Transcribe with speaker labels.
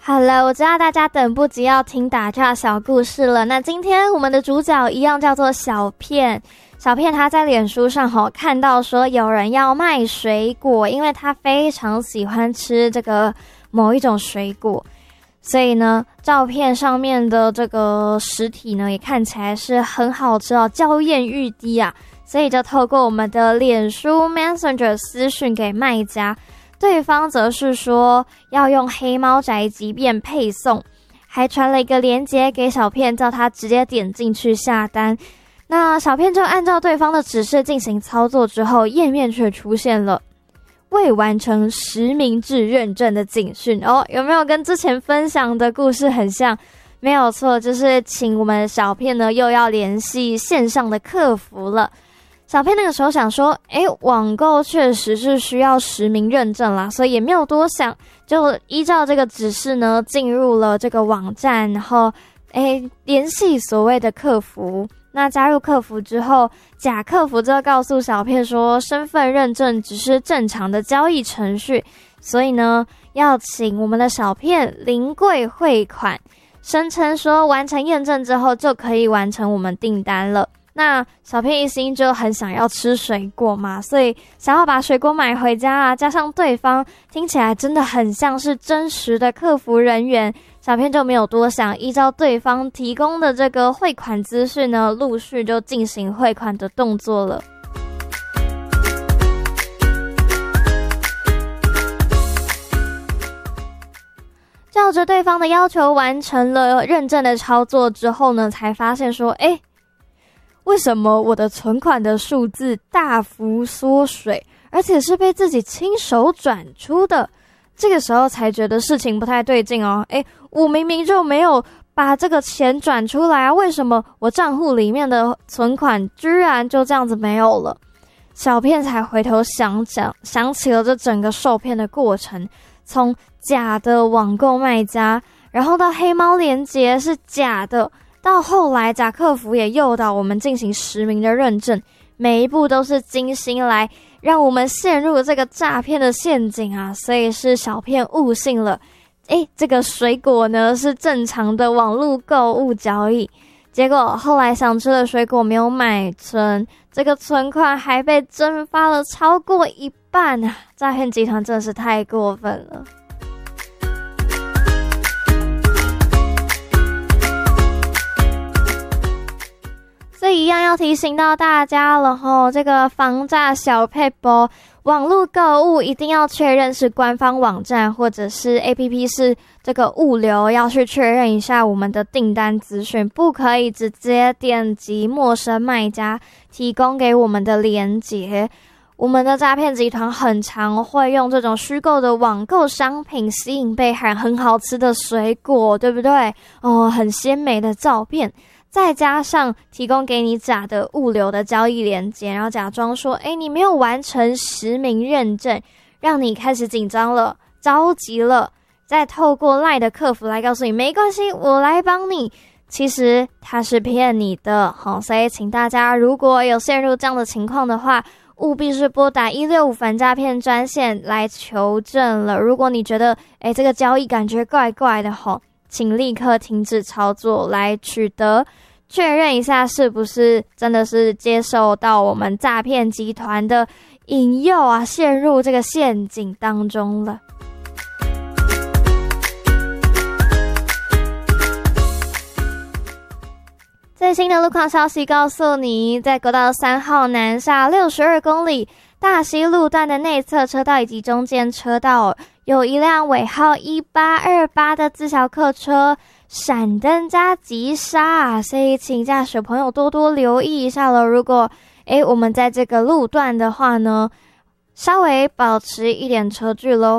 Speaker 1: 好了，我知道大家等不及要听打岔小故事了。那今天我们的主角一样叫做小片。小片他在脸书上看到说有人要卖水果，因为他非常喜欢吃这个某一种水果，所以呢照片上面的这个实体呢也看起来是很好吃哦，娇艳欲滴啊，所以就透过我们的脸书 Messenger 私讯给卖家，对方则是说要用黑猫宅急便配送，还传了一个链接给小片，叫他直接点进去下单。那小片就按照对方的指示进行操作之后，页面却出现了未完成实名制认证的警讯哦，有没有跟之前分享的故事很像？没有错，就是请我们小片呢又要联系线上的客服了。小片那个时候想说，网购确实是需要实名认证啦，所以也没有多想，就依照这个指示呢进入了这个网站，然后联系所谓的客服。那加入客服之后，假客服就告诉小片说，身份认证只是正常的交易程序，所以呢要请我们的小片临柜汇款，声称说完成验证之后就可以完成我们订单了。那小片一心就很想要吃水果嘛，所以想要把水果买回家啊，加上对方听起来真的很像是真实的客服人员，小片就没有多想，依照对方提供的这个汇款资讯呢，陆续就进行汇款的动作了。照着对方的要求完成了认证的操作之后呢，才发现说，为什么我的存款的数字大幅缩水，而且是被自己亲手转出的？这个时候才觉得事情不太对劲哦。我明明就没有把这个钱转出来啊，为什么我账户里面的存款居然就这样子没有了？小片才回头想起了这整个受骗的过程，从假的网购卖家，然后到黑猫连结是假的，到后来假客服也诱导我们进行实名的认证，每一步都是精心来让我们陷入这个诈骗的陷阱啊！所以是小片误信了，这个水果呢是正常的网络购物交易，结果后来想吃的水果没有买成，这个存款还被蒸发了超过一半啊！诈骗集团真的是太过分了。所以一样要提醒到大家了吼，这个防诈小撇步，网络购物一定要确认是官方网站或者是 APP 是这个物流，要去确认一下我们的订单资讯，不可以直接点击陌生卖家提供给我们的连结。我们的诈骗集团很常会用这种虚构的网购商品吸引被害人很好吃的水果，对不对？很鲜美的照片，再加上提供给你假的物流的交易连结，然后假装说你没有完成实名认证，让你开始紧张了，着急了，再透过 LINE 的客服来告诉你没关系，我来帮你。其实他是骗你的，所以请大家如果有陷入这样的情况的话，务必是拨打165反诈骗专线来求证了。如果你觉得这个交易感觉怪怪的请立刻停止操作，来确认一下是不是真的是接受到我们诈骗集团的引诱啊，陷入这个陷阱当中了。最新的路况消息告诉你，在国道3号南下62公里大溪路段的内侧车道以及中间车道，有一辆尾号1828的自小客车闪灯加急刹，所以请驾驶朋友多多留意一下了。如果我们在这个路段的话呢，稍微保持一点车距咯。